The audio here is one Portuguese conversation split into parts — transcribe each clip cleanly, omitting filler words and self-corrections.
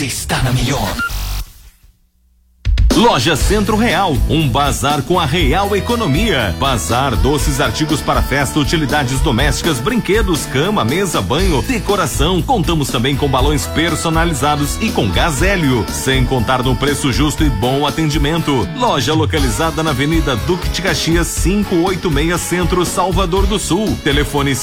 está na melhor. Loja Centro Real, um bazar com a real economia. Bazar, doces, artigos para festa, utilidades domésticas, brinquedos, cama, mesa, banho, decoração. Contamos também com balões personalizados e com gás hélio, sem contar no preço justo e bom atendimento. Loja localizada na Avenida Duque de Caxias, 586 Centro, Salvador do Sul. Telefone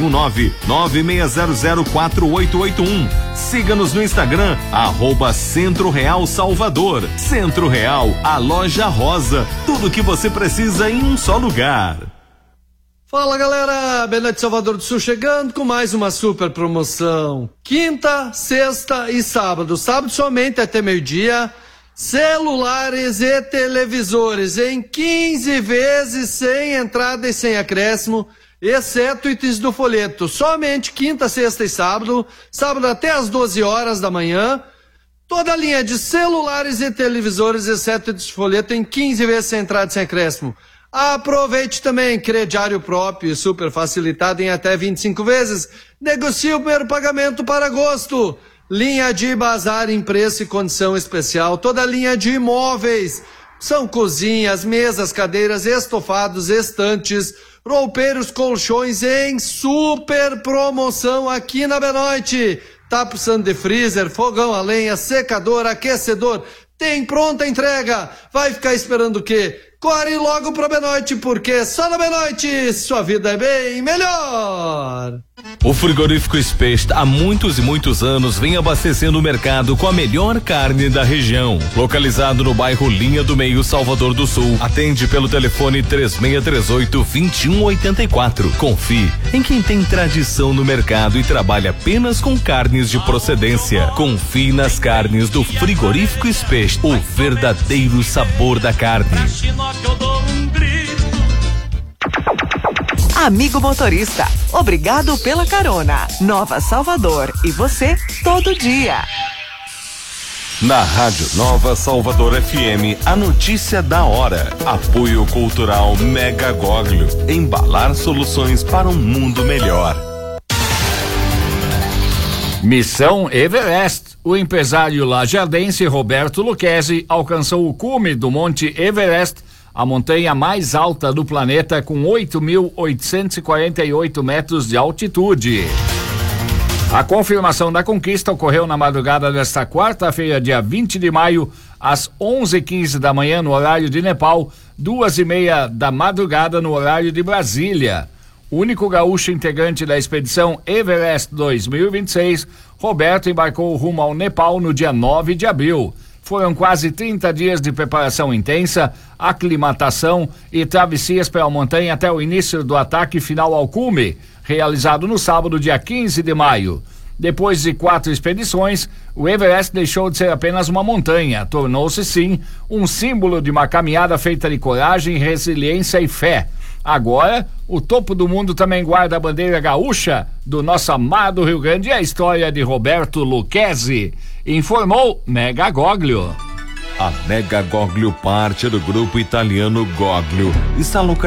519-96004881. Siga-nos no Instagram, @Centro Real Salvador. Centro Real, a loja rosa, tudo que você precisa em um só lugar. Fala galera, Benete Salvador do Sul chegando com mais uma super promoção. Quinta, sexta e sábado. Sábado somente até meio-dia. Celulares e televisores em 15 vezes sem entrada e sem acréscimo, exceto itens do folheto. Somente quinta, sexta e sábado. Sábado até às 12 horas da manhã. Toda a linha de celulares e televisores, exceto itens do folheto, em 15 vezes sem entrada e sem acréscimo. Aproveite também crediário próprio e super facilitado em até 25 vezes. Negocie o primeiro pagamento para agosto. Linha de bazar em preço e condição especial. Toda a linha de imóveis. São cozinhas, mesas, cadeiras, estofados, estantes, roupeiros, colchões em super promoção aqui na Benoite. Tá precisando de freezer, fogão a lenha, secador, aquecedor. Tem pronta entrega. Vai ficar esperando o quê? Corre logo pra Benoite, porque só na Benoite sua vida é bem melhor. O frigorífico Specht há muitos e muitos anos vem abastecendo o mercado com a melhor carne da região. Localizado no bairro Linha do Meio, Salvador do Sul. Atende pelo telefone 3638-2184. Confie em quem tem tradição no mercado e trabalha apenas com carnes de procedência. Confie nas carnes do frigorífico Specht, o verdadeiro sabor da carne. Amigo motorista, obrigado pela carona. Nova Salvador e você todo dia. Na Rádio Nova Salvador FM, a notícia da hora. Apoio cultural Mega Goglio. Embalar soluções para um mundo melhor. Missão Everest. O empresário lajardense Roberto Lucchesi alcançou o cume do Monte Everest, a montanha mais alta do planeta, com 8.848 metros de altitude. A confirmação da conquista ocorreu na madrugada desta quarta-feira, dia 20 de maio, às 11h15 da manhã, no horário de Nepal, 2h30 da madrugada, no horário de Brasília. O único gaúcho integrante da expedição Everest 2026, Roberto embarcou rumo ao Nepal no dia 9 de abril. Foram quase 30 dias de preparação intensa, aclimatação e travessias pela montanha até o início do ataque final ao cume, realizado no sábado, dia 15 de maio. Depois de 4 expedições, o Everest deixou de ser apenas uma montanha, tornou-se sim um símbolo de uma caminhada feita de coragem, resiliência e fé. Agora, o topo do mundo também guarda a bandeira gaúcha do nosso amado Rio Grande e a história de Roberto Lucchesi, informou Mega Goglio. A Mega Goglio, parte do grupo italiano Goglio, está localizada